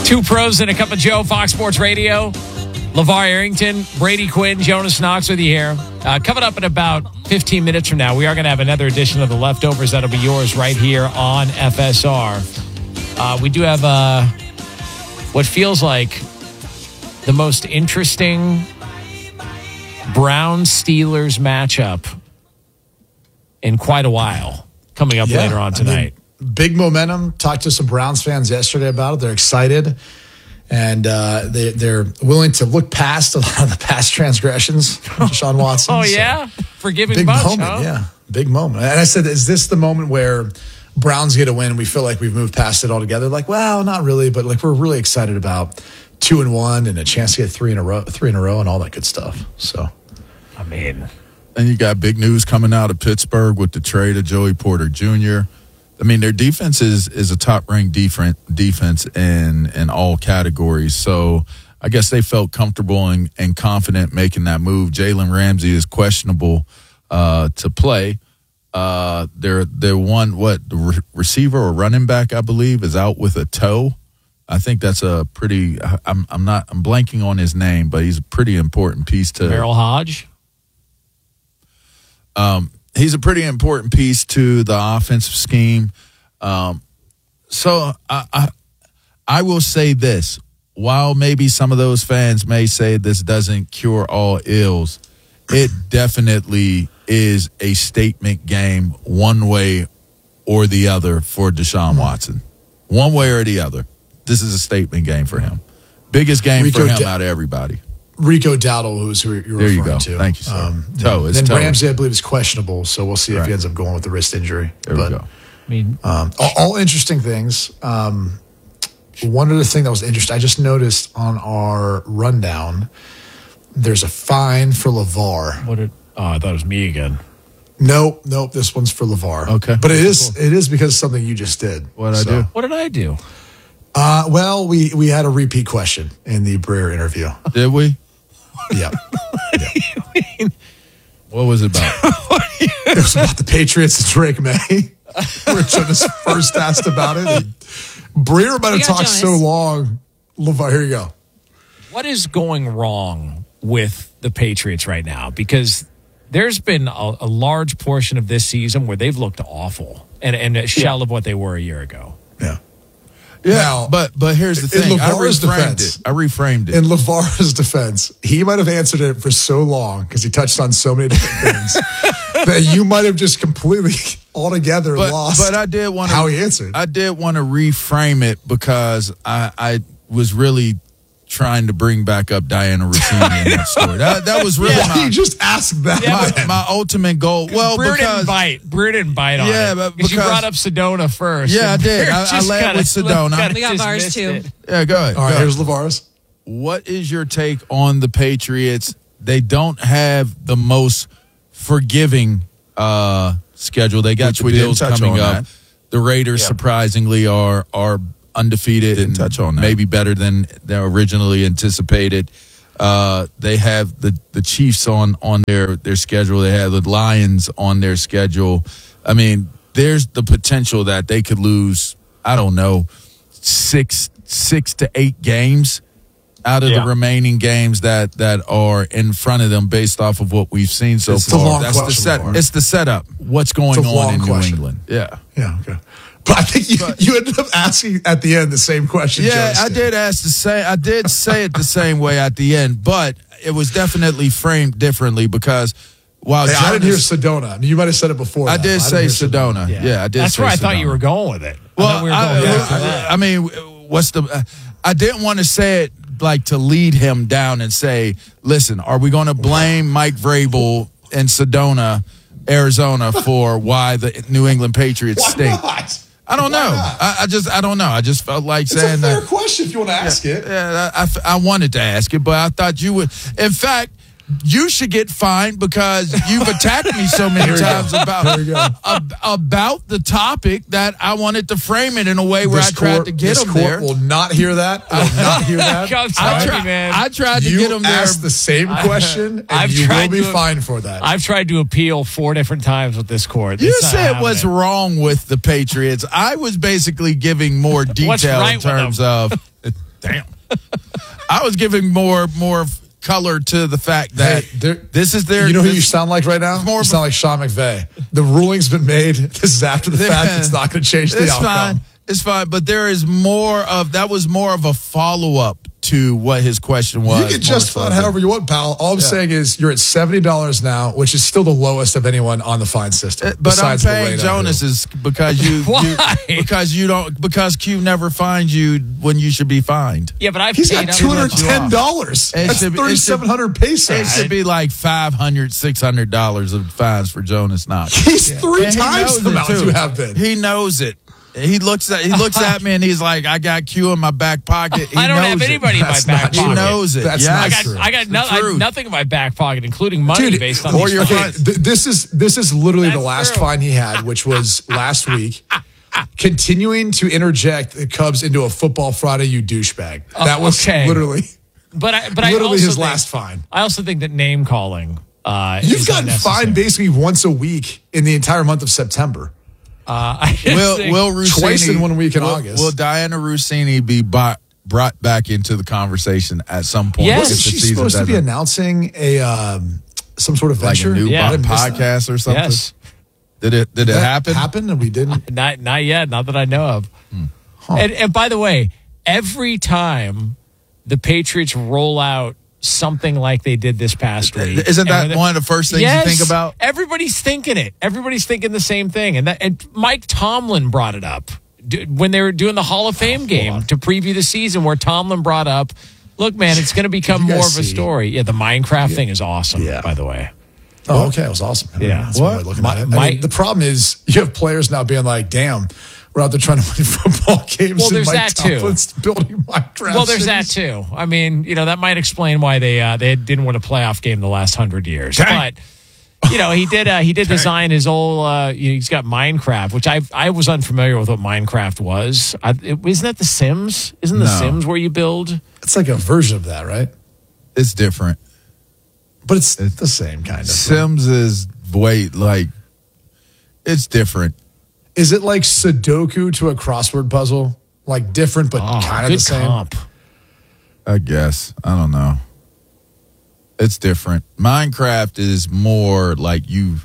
Two pros and a cup of Joe, Fox Sports Radio. LeVar Arrington, Brady Quinn, Jonas Knox with you here. Coming up in about 15 minutes from now, we are going to have another edition of The Leftovers. That'll be yours right here on FSR. We do have what feels like the most interesting Browns-Steelers matchup in quite a while coming up later on tonight. Big momentum. Talked to some Browns fans yesterday about it. They're excited, and they're willing to look past a lot of the past transgressions from Deshaun Watson. Oh, yeah? Forgiving big bunch, moment, huh? yeah. Big moment. And I said, is this the moment where Browns get a win and we feel like we've moved past it altogether? Like, well, not really, but like we're really excited about 2-1 and a chance to get three in a row and all that good stuff. So, I mean, and you got big news coming out of Pittsburgh with the trade of Joey Porter Jr. I mean, their defense is a top-ranked defense in all categories. So I guess they felt comfortable and confident making that move. Jalen Ramsey is questionable to play. Their one receiver or running back, I believe, is out with a toe. I think that's a pretty. I'm blanking on his name, but he's a pretty important piece to Merrill Hodge. He's a pretty important piece to the offensive scheme. So I will say this. While maybe some of those fans may say this doesn't cure all ills, it definitely is a statement game one way or the other for Deshaun Watson. One way or the other. This is a statement game for him. Biggest game for him out of everybody. Rico Dowdle, who's who you're referring to. Thank you, sir. Then Ramsey, I believe, is questionable, so we'll see if he ends up going with the wrist injury. There we go. I mean, all interesting things. One other thing that was interesting, I just noticed on our rundown, there's a fine for LeVar. I thought it was me again. Nope, this one's for LeVar. Okay. But it is because of something you just did. What did I do? What did I do? Well, we had a repeat question in the Breer interview. Did we? Yeah. What was it about? It was about the Patriots and Drake May. Rich Jonas first asked about it. And Breer about to talk so long. LeVar, here you go. What is going wrong with the Patriots right now? Because there's been a large portion of this season where they've looked awful and a shell of what they were a year ago. Yeah. Yeah, Now, but here's the thing. I reframed it. In LeVar's defense, he might have answered it for so long because he touched on so many different things that you might have just completely altogether lost. But I did want how he answered. I did want to reframe it because I was really trying to bring back up Diana Rossini in that story. That was really you just asked that. My ultimate goal. Well, Breer didn't bite on it. But because you brought up Sedona first. Yeah, I did. I led with Sedona. We got VARs too. Yeah, go ahead. All right, here's LeVar's. What is your take on the Patriots? They don't have the most forgiving schedule. They got the Bills coming up. The Raiders surprisingly are undefeated and touch on that. Maybe better than they originally anticipated. They have the Chiefs on their schedule. They have the Lions on their schedule. I mean, there's the potential that they could lose, I don't know, 6 to 8 games out of the remaining games that are in front of them based off of what we've seen so far. It's the setup. What's going on in New England? Yeah. Yeah, okay. But I think you ended up asking at the end the same question. Yeah, I did ask the same. I did say it the same way at the end, but it was definitely framed differently because while I didn't hear Sedona. I mean, you might have said it before. I did say Sedona. Yeah, I did. That's where I thought you were going with it. Well, I mean, I didn't want to say it like to lead him down and say, "Listen, are we going to blame Mike Vrabel and Sedona, Arizona, for why the New England Patriots stink?" Not? I don't know. I don't know. I just felt like saying it's a fair question if you want to ask it. Yeah, I wanted to ask it, but I thought you would. In fact, you should get fined because you've attacked me so many times about the topic that I wanted to frame it in a way where I tried to get him there. Will not hear that. I will not hear that. I tried to get him there. You asked the same question, and you will be fined for that. I've tried to appeal 4 different times with this court. You said what's wrong with the Patriots. I was basically giving more detail in terms of Damn. I was giving more color to the fact that this is their. You know who you sound like right now? You sound like Sean McVay. The ruling's been made. This is after the fact. It's not going to change the outcome. It's fine, but there is more of that. Was more of a follow-up to what his question was. You can justify it however you want, pal. All I'm saying is you're at $70 now, which is still the lowest of anyone on the fine system. But I'm paying Jonas's because because Q never finds you when you should be fined. Yeah, but he's got $210. That's 3,700 pesos. It should be like $500, $600 of fines for Jonas Knox. He's three times the amount you have been. He knows it. He looks at me and he's like, I got Q in my back pocket. I don't have anybody in my back pocket. He knows it. That's not true. I got nothing in my back pocket, including money based on these fines. This is literally the last fine he had, which was last week. Continuing to interject the Cubs into a football Friday, you douchebag. That was literally his last fine. I also think that name calling you've gotten fined basically once a week in the entire month of September. Will Rossini, twice in 1 week in August. Will Diana Rossini be brought back into the conversation at some point? Yes, she's supposed to be announcing some sort of venture, like a new podcast or something. Yes. Did it happen? Happen and we didn't. Not yet. Not that I know of. And by the way, every time the Patriots roll out something like they did this past week. Isn't that one of the first things you think about? Everybody's thinking it. Everybody's thinking the same thing. And Mike Tomlin brought it up when they were doing the Hall of Fame game to preview the season, where Tomlin brought up, look, man, it's going to become more of a story. Yeah, the Minecraft thing is awesome, by the way. Oh, okay. It was awesome. Yeah. That's what? Looking at it. The problem is you have players now being like, damn, we're out there trying to win football games. Well, there's that too. Building Minecraft. Well, there's that too. I mean, that might explain why they didn't win a playoff game the last 100 years. Dang. But he did design his whole. He's got Minecraft, which I was unfamiliar with what Minecraft was. Isn't that The Sims? Isn't The Sims where you build? It's like a version of that, right? It's different, but it's the same kind of. Sims is it's different. Is it like Sudoku to a crossword puzzle? Like different, but kind of the same? Comp. I guess. I don't know. It's different. Minecraft is more like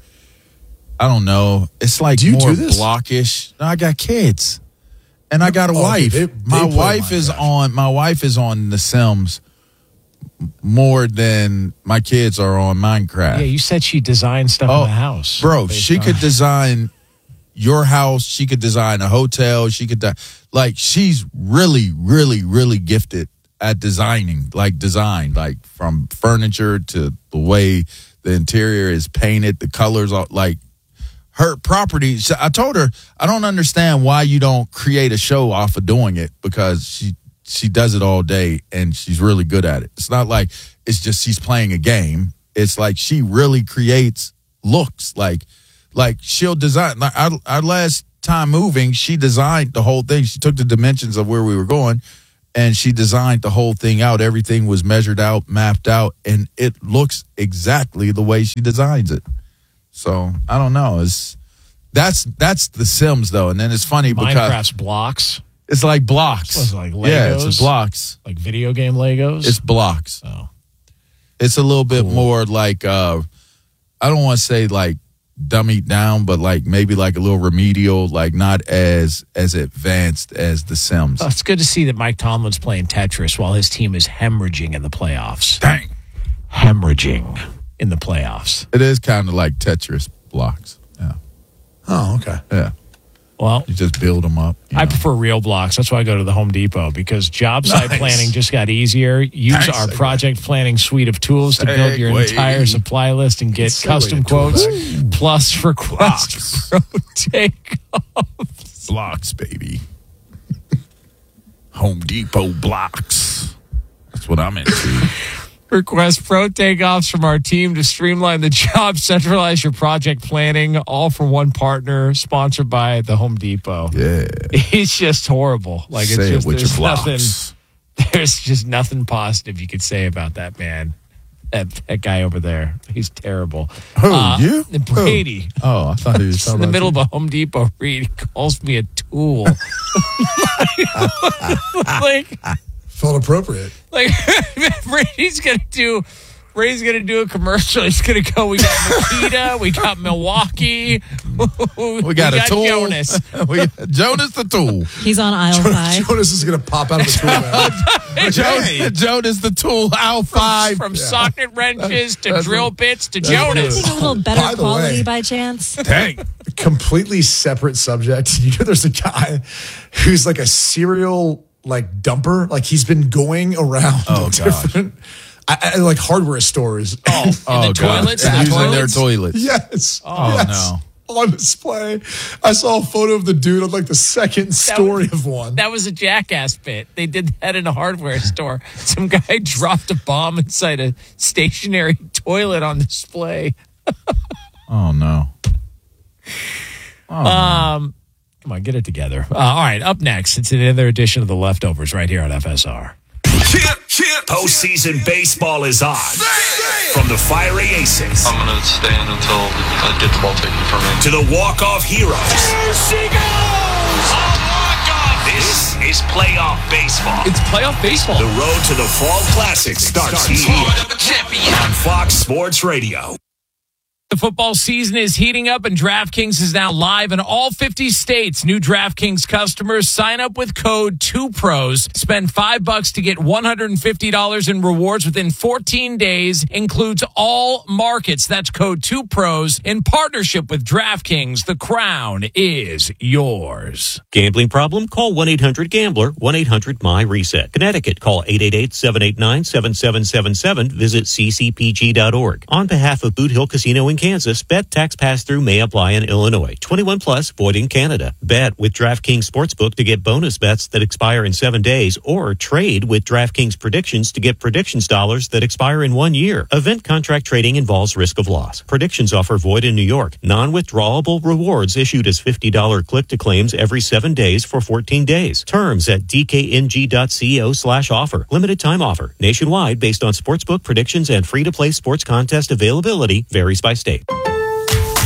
I don't know. It's like more blockish. No, I got kids. And I got a wife. My wife is on The Sims more than my kids are on Minecraft. Yeah, you said she designed stuff in the house. Bro, she could design your house. She could design a hotel. She could she's really, really, really gifted at designing, from furniture to the way the interior is painted, the colors are her property. I told her, I don't understand why you don't create a show off of doing it, because she does it all day and she's really good at it. It's not like it's just she's playing a game. It's like she really creates looks like she'll design. Our last time moving, she designed the whole thing. She took the dimensions of where we were going and she designed the whole thing out. Everything was measured out, mapped out, and it looks exactly the way she designs it. So I don't know. That's The Sims though. And then it's funny because Minecraft's blocks. It's like blocks. It's like Legos. Yeah, it's blocks. Like video game Legos. It's blocks. Oh, it's a little bit more like I don't want to say like dummied down, but maybe a little remedial, not as advanced as The Sims. It's good to see that Mike Tomlin's playing Tetris while his team is hemorrhaging in the playoffs. Dang, hemorrhaging in the playoffs. It is kind of like Tetris blocks. Yeah. Oh, okay. Yeah. Well, you just build them up. I prefer real blocks. That's why I go to the Home Depot, because job site planning just got easier. Use our project planning suite of tools to build your entire supply list and get custom quotes plus request pro takeoffs. Blocks, baby. Home Depot blocks. That's what I'm into. Request pro takeoffs from our team to streamline the job, centralize your project planning, all from one partner, sponsored by the Home Depot. Yeah. It's just horrible. It's just, with your blocks. There's just nothing positive you could say about that man. That guy over there. He's terrible. Who, you? Brady. Who? Oh, I thought he was talking in the middle of a Home Depot read. He calls me a tool. Felt appropriate. Like Brady's gonna do a commercial. He's gonna go. We got Makita. We got Milwaukee. We got a tool. Jonas. Jonas the tool. He's on aisle 5. Jonas is gonna pop out of the tool bag. Jonas the tool. Aisle 5. From socket wrenches to drill bits to Jonas. A little better quality by chance. Dang. Completely separate subject. You know, there's a guy who's like a serial like dumper. Like he's been going around different like hardware stores. In the toilets? Using their toilets. Yes. No. On display. I saw a photo of the dude on like the second story of one. That was a Jackass bit. They did that in a hardware store. Some guy dropped a bomb inside a stationary toilet on display. Oh, no. Come on, get it together. All right, up next, it's another edition of The Leftovers right here on FSR. Postseason baseball is on. From the fiery aces. I'm going to stand until I get the ball taken from me. To the walk-off heroes. Here she goes! A walk-off! This is playoff baseball. It's playoff baseball. The road to the Fall Classic starts here on Fox Sports Radio. The football season is heating up and DraftKings is now live in all 50 states. New DraftKings customers sign up with code 2pros. Spend $5 to get $150 in rewards within 14 days. Includes all markets. That's code 2pros in partnership with DraftKings. The crown is yours. Gambling problem? Call 1-800-GAMBLER, 1-800-MY-RESET. Connecticut, call 888-789-7777. Visit ccpg.org. On behalf of Boot Hill Casino in Kansas, bet tax pass-through may apply in Illinois. 21 plus, void in Canada. Bet with DraftKings Sportsbook to get bonus bets that expire in 7 days, or trade with DraftKings Predictions to get predictions dollars that expire in 1 year. Event contract trading involves risk of loss. Predictions offer void in New York. Non-withdrawable rewards issued as $50 click-to-claims every 7 days for 14 days. Terms at dkng.co/offer. Limited time offer. Nationwide based on sportsbook predictions and free-to-play sports contest availability varies by state.